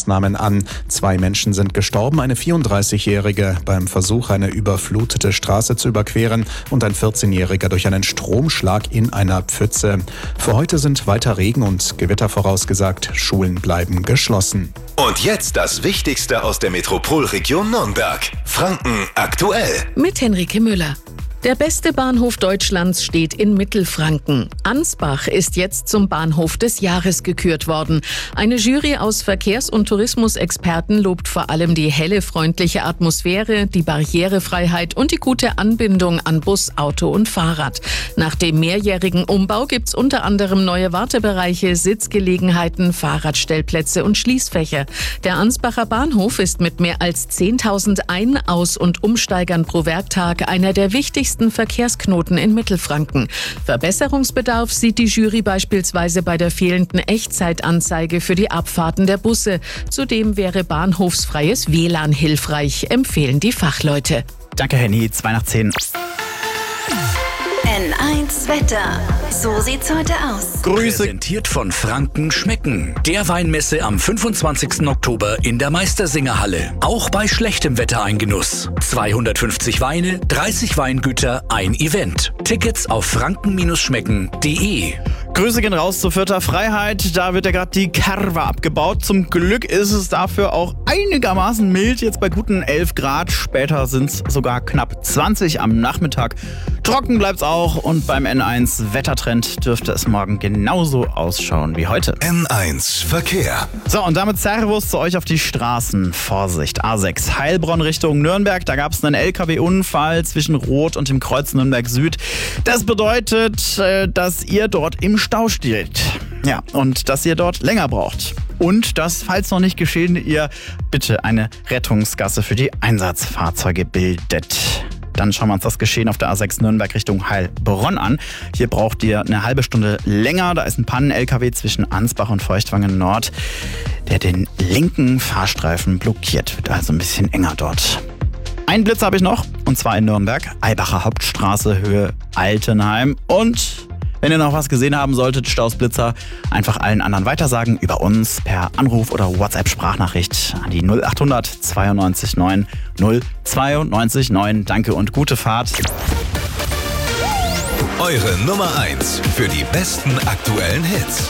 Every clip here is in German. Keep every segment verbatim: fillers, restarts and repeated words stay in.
Rettungsmaßnahmen an. Zwei Menschen sind gestorben, eine vierunddreißigjährige beim Versuch, eine überflutete Straße zu überqueren und ein vierzehnjähriger durch einen Stromschlag in einer Pfütze. Für heute sind weiter Regen und Gewitter vorausgesagt. Schulen bleiben geschlossen. Und jetzt das Wichtigste aus der Metropolregion Nürnberg. Franken aktuell. Mit Henrike Müller. Der beste Bahnhof Deutschlands steht in Mittelfranken. Ansbach ist jetzt zum Bahnhof des Jahres gekürt worden. Eine Jury aus Verkehrs- und Tourismusexperten lobt vor allem die helle, freundliche Atmosphäre, die Barrierefreiheit und die gute Anbindung an Bus, Auto und Fahrrad. Nach dem mehrjährigen Umbau gibt's unter anderem neue Wartebereiche, Sitzgelegenheiten, Fahrradstellplätze und Schließfächer. Der Ansbacher Bahnhof ist mit mehr als zehntausend Ein-, Aus- und Umsteigern pro Werktag einer der wichtigsten Verkehrsknoten in Mittelfranken. Verbesserungsbedarf sieht die Jury beispielsweise bei der fehlenden Echtzeitanzeige für die Abfahrten der Busse. Zudem wäre bahnhofsfreies W L A N hilfreich, empfehlen die Fachleute. Danke, Henny. zwei nach zehn. N eins Wetter. So sieht's heute aus. Grüße. Präsentiert von Franken Schmecken. Der Weinmesse am fünfundzwanzigsten Oktober in der Meistersingerhalle. Auch bei schlechtem Wetter ein Genuss. zweihundertfünfzig Weine, dreißig Weingüter, ein Event. Tickets auf franken schmecken punkt de. Grüße gehen raus zur Fürther Freiheit. Da wird ja gerade die Kerwe abgebaut. Zum Glück ist es dafür auch einigermaßen mild. Jetzt bei guten elf Grad. Später sind es sogar knapp zwanzig am Nachmittag. Trocken bleibt's auch. Und beim N eins Wettertrend dürfte es morgen genauso ausschauen wie heute. N eins Verkehr. So, und damit Servus zu euch auf die Straßen. Vorsicht, A sechs Heilbronn Richtung Nürnberg. Da gab es einen L K W-Unfall zwischen Rot und dem Kreuz Nürnberg Süd. Das bedeutet, dass ihr dort im Stau steht. Ja, und dass ihr dort länger braucht. Und dass, falls noch nicht geschehen, ihr bitte eine Rettungsgasse für die Einsatzfahrzeuge bildet. Dann schauen wir uns das Geschehen auf der A sechs Nürnberg Richtung Heilbronn an. Hier braucht ihr eine halbe Stunde länger. Da ist ein Pannen-L K W zwischen Ansbach und Feuchtwangen Nord, der den linken Fahrstreifen blockiert. Wird also ein bisschen enger dort. Einen Blitz habe ich noch, und zwar in Nürnberg. Eibacher Hauptstraße, Höhe Altenheim. Und wenn ihr noch was gesehen haben solltet, Stausblitzer, einfach allen anderen weitersagen über uns per Anruf oder WhatsApp-Sprachnachricht an die null achthundert zweiundneunzig neun null zweiundneunzig neun. Danke und gute Fahrt. Eure Nummer eins für die besten aktuellen Hits.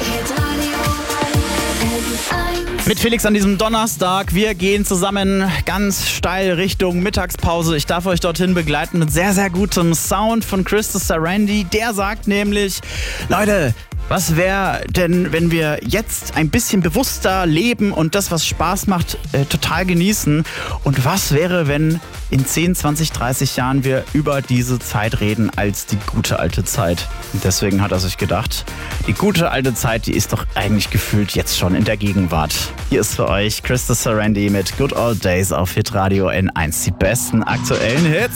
Mit Felix an diesem Donnerstag. Wir gehen zusammen ganz steil Richtung Mittagspause. Ich darf euch dorthin begleiten mit sehr, sehr gutem Sound von Christos Sarandi. Der sagt nämlich, Leute, was wäre denn, wenn wir jetzt ein bisschen bewusster leben und das, was Spaß macht, äh, total genießen? Und was wäre, wenn in zehn, zwanzig, dreißig Jahren wir über diese Zeit reden als die gute alte Zeit? Und deswegen hat er sich gedacht, die gute alte Zeit, die ist doch eigentlich gefühlt jetzt schon in der Gegenwart. Hier ist für euch Christos Sarandi mit Good Old Days auf Hitradio N eins. Die besten aktuellen Hits.